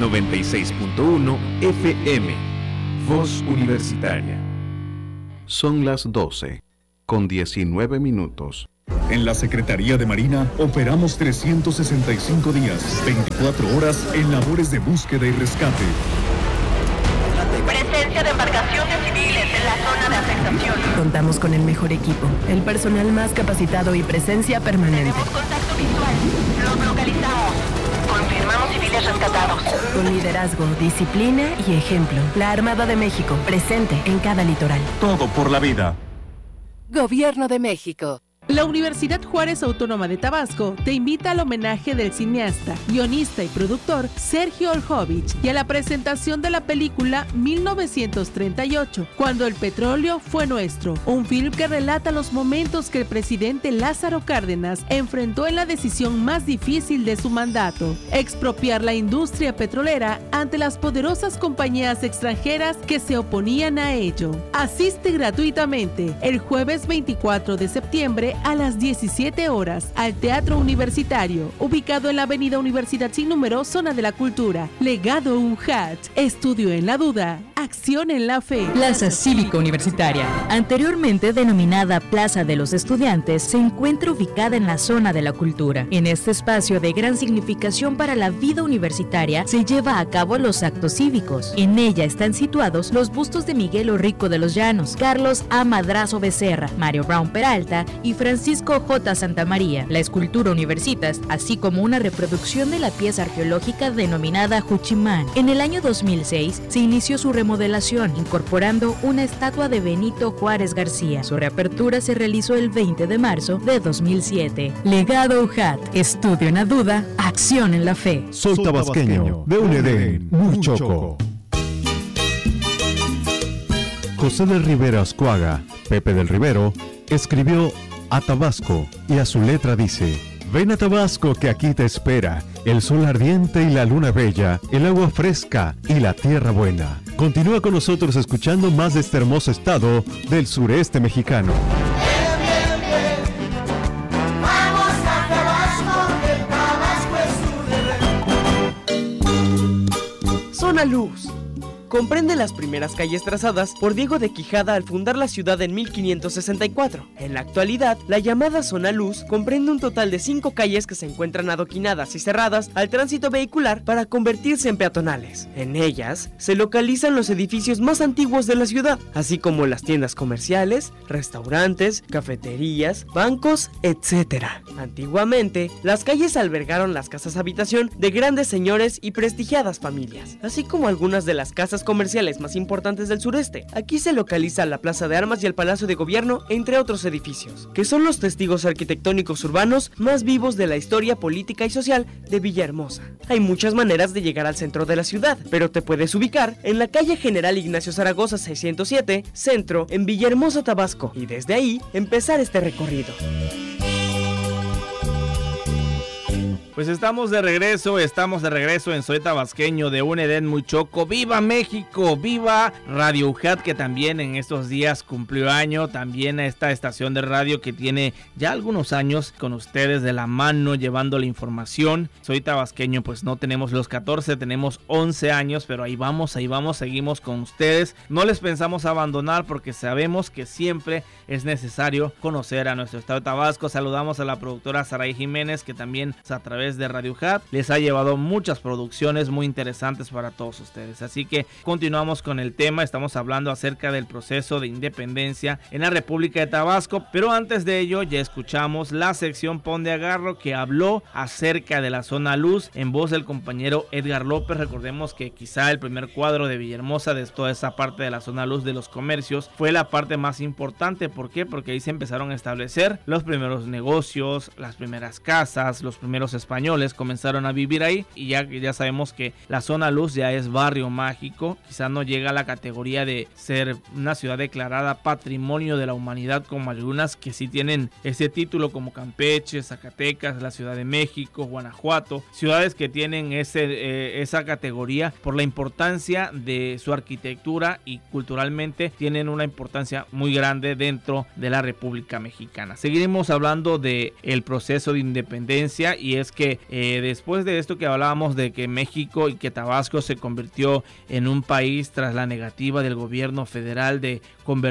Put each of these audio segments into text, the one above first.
96.1 FM. Voz Universitaria. Son las 12:19. En la Secretaría de Marina operamos 365 días, 24 horas en labores de búsqueda y rescate. Presencia de embarcaciones civiles en la zona de afectación. Contamos con el mejor equipo, el personal más capacitado y presencia permanente. Tenemos contacto visual. Los localizamos. Confirmamos civiles rescatados. Con liderazgo, disciplina y ejemplo. La Armada de México, presente en cada litoral. Todo por la vida. Gobierno de México. La Universidad Juárez Autónoma de Tabasco te invita al homenaje del cineasta, guionista y productor Sergio Oljovich y a la presentación de la película 1938, Cuando el petróleo fue nuestro, un film que relata los momentos que el presidente Lázaro Cárdenas enfrentó en la decisión más difícil de su mandato: expropiar la industria petrolera ante las poderosas compañías extranjeras que se oponían a ello. Asiste gratuitamente el jueves 24 de septiembre a las 17 horas al Teatro Universitario, ubicado en la Avenida Universidad Sin Número, Zona de la Cultura. Legado UJAT, estudio en la duda, acción en la fe. Plaza Cívica Universitaria, anteriormente denominada Plaza de los Estudiantes, se encuentra ubicada en la Zona de la Cultura. En este espacio de gran significación para la vida universitaria se lleva a cabo los actos cívicos. En ella están situados los bustos de Miguel Orrico de los Llanos, Carlos A. Madrazo Becerra, Mario Brown Peralta y Francisco J. Santamaría, la escultura Universitas, así como una reproducción de la pieza arqueológica denominada Juchimán. En el año 2006 se inició su remodelación, incorporando una estatua de Benito Juárez García. Su reapertura se realizó el 20 de marzo de 2007. Legado UJAT, estudio en la duda, acción en la fe. Soy tabasqueño, de un Edén muy choco. José del Rivero Ascuaga, Pepe del Rivero, escribió a Tabasco y a su letra dice: ven a Tabasco que aquí te espera el sol ardiente y la luna bella, el agua fresca y la tierra buena. Continúa con nosotros escuchando más de este hermoso estado del sureste mexicano. Vamos a Tabasco, que Tabasco es su de... Zona Luz comprende las primeras calles trazadas por Diego de Quijada al fundar la ciudad en 1564. En la actualidad, la llamada Zona Luz comprende un total de 5 calles que se encuentran adoquinadas y cerradas al tránsito vehicular para convertirse en peatonales. En ellas se localizan los edificios más antiguos de la ciudad, así como las tiendas comerciales, restaurantes, cafeterías, bancos, etc. Antiguamente, las calles albergaron las casas habitación de grandes señores y prestigiadas familias, así como algunas de las casas comerciales más importantes del sureste. Aquí se localiza la Plaza de Armas y el Palacio de Gobierno, entre otros edificios, que son los testigos arquitectónicos urbanos más vivos de la historia política y social de Villahermosa. Hay muchas maneras de llegar al centro de la ciudad, pero te puedes ubicar en la calle General Ignacio Zaragoza 607, Centro, en Villahermosa, Tabasco, y desde ahí empezar este recorrido. Pues estamos de regreso en Soy Tabasqueño, de un Edén muy choco. ¡Viva México! ¡Viva Radio UJAT, que también en estos días cumplió año! También a esta estación de radio que tiene ya algunos años con ustedes de la mano, llevando la información. Soy Tabasqueño, pues no tenemos los 14, tenemos 11 años, pero ahí vamos, seguimos con ustedes. No les pensamos abandonar porque sabemos que siempre es necesario conocer a nuestro estado de Tabasco. Saludamos a la productora Saray Jiménez, que también a través de Radio UJAT les ha llevado muchas producciones muy interesantes para todos ustedes. Así que continuamos con el tema. Estamos hablando acerca del proceso de independencia en la República de Tabasco, pero antes de ello ya escuchamos la sección Pon de Agarro, que habló acerca de la Zona Luz en voz del compañero Edgar López. Recordemos que quizá el primer cuadro de Villahermosa, de toda esa parte de la Zona Luz de los comercios, fue la parte más importante. ¿Por qué? Porque ahí se empezaron a establecer los primeros negocios, las primeras casas, los primeros españoles comenzaron a vivir ahí, y ya sabemos que la Zona Luz ya es barrio mágico. Quizá no llega a la categoría de ser una ciudad declarada Patrimonio de la Humanidad como algunas que sí tienen ese título, como Campeche, Zacatecas, la Ciudad de México, Guanajuato, ciudades que tienen esa categoría por la importancia de su arquitectura, y culturalmente tienen una importancia muy grande dentro de la República Mexicana. Seguiremos hablando de el proceso de independencia, y es que que después de esto que hablábamos de que México y que Tabasco se convirtió en un país tras la negativa del gobierno federal de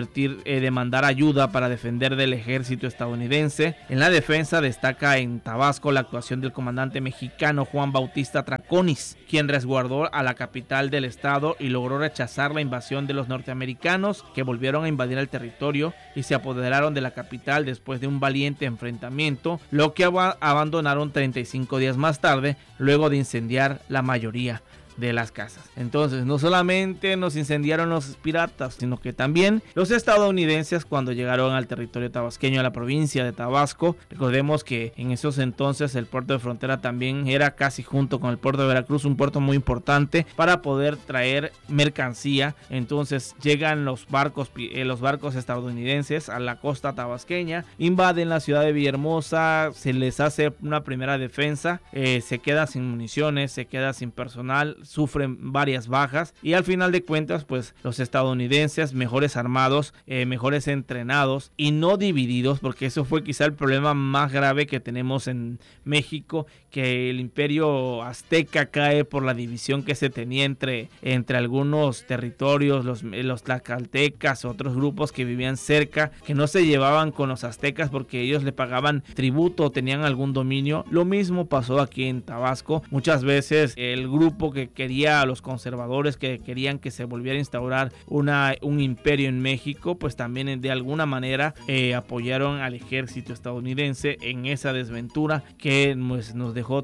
mandar ayuda para defender del ejército estadounidense. En la defensa destaca en Tabasco la actuación del comandante mexicano Juan Bautista Traconis, quien resguardó a la capital del estado y logró rechazar la invasión de los norteamericanos, que volvieron a invadir el territorio y se apoderaron de la capital después de un valiente enfrentamiento, lo que abandonaron 35 días más tarde, luego de incendiar la mayoría de las casas. Entonces, no solamente nos incendiaron los piratas, sino que también los estadounidenses cuando llegaron al territorio tabasqueño, a la provincia de Tabasco. Recordemos que en esos entonces el puerto de frontera también era casi junto con el puerto de Veracruz, un puerto muy importante para poder traer mercancía. Entonces llegan los barcos estadounidenses a la costa tabasqueña, invaden la ciudad de Villahermosa, se les hace una primera defensa, se queda sin municiones, se queda sin personal, sufren varias bajas y al final de cuentas pues los estadounidenses mejores armados, mejores entrenados y no divididos, porque eso fue quizá el problema más grave que tenemos en México, que el imperio azteca cae por la división que se tenía entre algunos territorios, los tlaxcaltecas, otros grupos que vivían cerca, que no se llevaban con los aztecas porque ellos le pagaban tributo o tenían algún dominio. Lo mismo pasó aquí en Tabasco. Muchas veces el grupo que quería, a los conservadores que querían que se volviera a instaurar un imperio en México, pues también de alguna manera apoyaron al ejército estadounidense en esa desventura que pues, nos dejó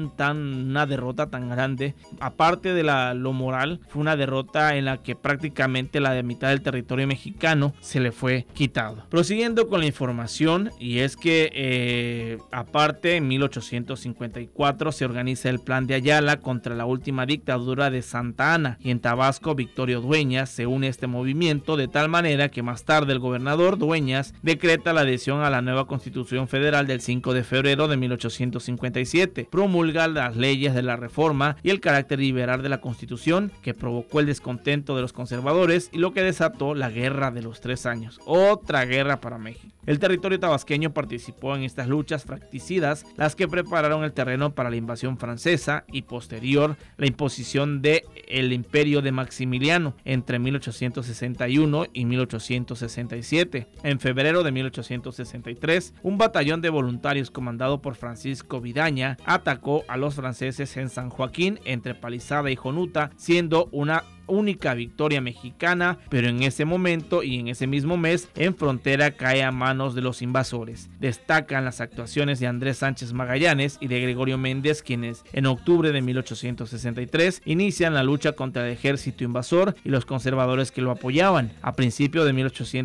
una derrota tan grande. Aparte de lo moral, fue una derrota en la que prácticamente la mitad del territorio mexicano se le fue quitado. Prosiguiendo con la información, y es que aparte en 1854 se organiza el Plan de Ayala contra la última dictadura de Santa Anna, y en Tabasco Victorio Dueñas se une a este movimiento, de tal manera que más tarde el gobernador Dueñas decreta la adhesión a la nueva Constitución Federal del 5 de febrero de 1857, promulga las leyes de la reforma y el carácter liberal de la Constitución, que provocó el descontento de los conservadores y lo que desató la Guerra de los 3 años, otra guerra para México. El territorio tabasqueño participó en estas luchas fratricidas, las que prepararon el terreno para la invasión francesa y posterior la imposición del imperio de Maximiliano entre 1861 y 1867. En febrero de 1863, un batallón de voluntarios comandado por Francisco Vidaña atacó a los franceses en San Joaquín, entre Palizada y Jonuta, siendo una única victoria mexicana, pero en ese momento y en ese mismo mes en frontera cae a manos de los invasores. Destacan las actuaciones de Andrés Sánchez Magallanes y de Gregorio Méndez, quienes en octubre de 1863 inician la lucha contra el ejército invasor y los conservadores que lo apoyaban. A principios de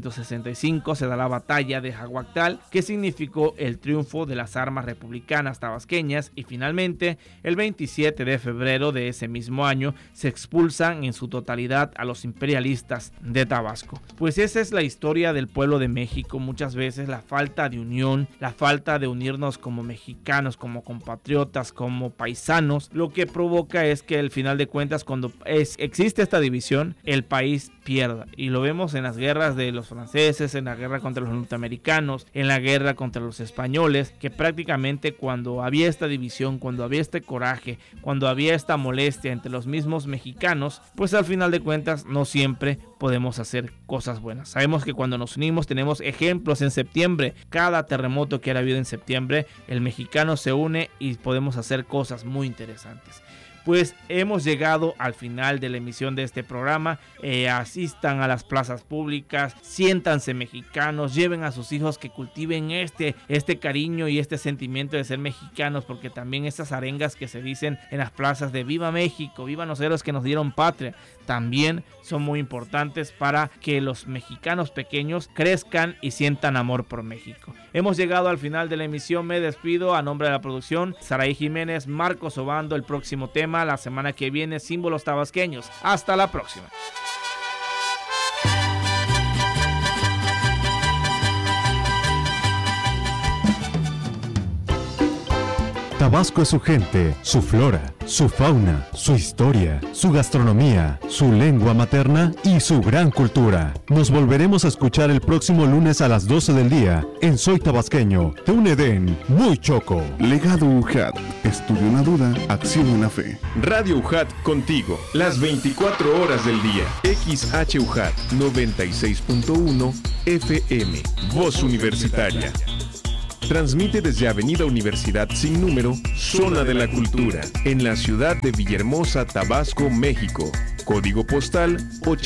1865 se da la batalla de Jaguactal, que significó el triunfo de las armas republicanas tabasqueñas, y finalmente el 27 de febrero de ese mismo año se expulsan en su totalidad a los imperialistas de Tabasco. Pues esa es la historia del pueblo de México. Muchas veces la falta de unión, la falta de unirnos como mexicanos, como compatriotas, como paisanos, lo que provoca es que al final de cuentas, cuando existe esta división, el país pierda, y lo vemos en las guerras de los franceses, en la guerra contra los norteamericanos, en la guerra contra los españoles, que prácticamente cuando había esta división, cuando había este coraje, cuando había esta molestia entre los mismos mexicanos, pues al final de cuentas no siempre podemos hacer cosas buenas. Sabemos que cuando nos unimos, tenemos ejemplos en septiembre, cada terremoto que ha habido en septiembre, el mexicano se une y podemos hacer cosas muy interesantes. Pues hemos llegado al final de la emisión de este programa. Asistan a las plazas públicas, siéntanse mexicanos, lleven a sus hijos que cultiven este cariño y este sentimiento de ser mexicanos, porque también estas arengas que se dicen en las plazas de Viva México, vivan los héroes que nos dieron patria, también son muy importantes para que los mexicanos pequeños crezcan y sientan amor por México. Hemos llegado al final de la emisión. Me despido a nombre de la producción, Saraí Jiménez, Marcos Obando. El próximo tema la semana que viene, símbolos tabasqueños. Hasta la próxima. Tabasco es su gente, su flora, su fauna, su historia, su gastronomía, su lengua materna y su gran cultura. Nos volveremos a escuchar el próximo lunes a las 12 del día en Soy Tabasqueño, de un Edén muy choco. Legado UJAT. Estudio una duda, acción una fe. Radio UJAT contigo, las 24 horas del día. XHUJAT 96.1 FM, Voz Universitaria. Transmite desde Avenida Universidad Sin Número, Zona de la Cultura, en la ciudad de Villahermosa, Tabasco, México. Código postal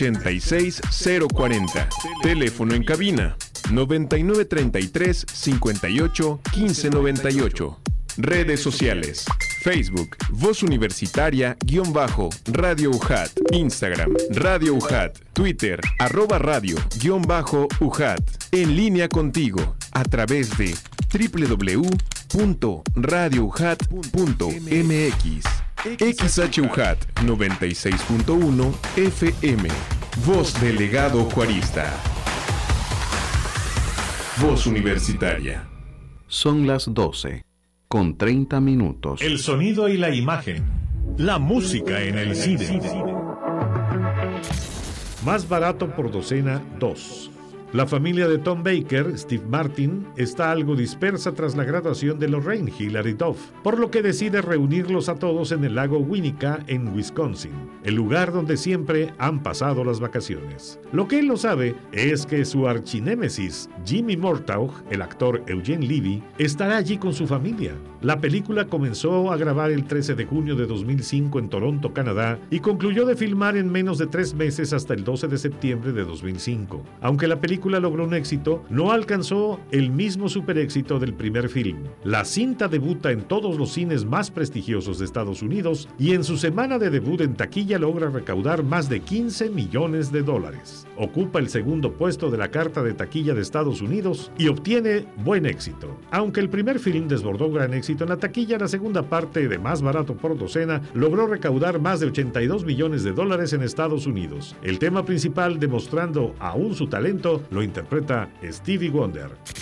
86040. Teléfono en cabina 9933 58 1598. Redes sociales: Facebook, Voz Universitaria _Radio UJAT, Instagram, Radio UJAT, Twitter, @radio_UJAT. En línea contigo, a través de www.radioujat.mx. XHUJAT 96.1 FM, Voz del Legado Juarista. Voz Universitaria. Son las 12, con 30 minutos. El sonido y la imagen. La música en el cine. Más barato por docena 2. La familia de Tom Baker, Steve Martin, está algo dispersa tras la graduación de Lorraine, Hilary Duff, por lo que decide reunirlos a todos en el lago Winnetka, en Wisconsin, el lugar donde siempre han pasado las vacaciones. Lo que él no sabe es que su archinémesis, Jimmy Murtaugh, el actor Eugene Levy, estará allí con su familia. La película comenzó a grabar el 13 de junio de 2005 en Toronto, Canadá, y concluyó de filmar en menos de 3 meses hasta el 12 de septiembre de 2005. Aunque la película logró un éxito, no alcanzó el mismo superéxito del primer film. La cinta debuta en todos los cines más prestigiosos de Estados Unidos y en su semana de debut en taquilla logra recaudar más de $15 millones. Ocupa el segundo puesto de la carta de taquilla de Estados Unidos y obtiene buen éxito. Aunque el primer film desbordó gran éxito en la taquilla, la segunda parte, de Más barato por docena, logró recaudar más de $82 millones en Estados Unidos. El tema principal, demostrando aún su talento, lo interpreta Stevie Wonder.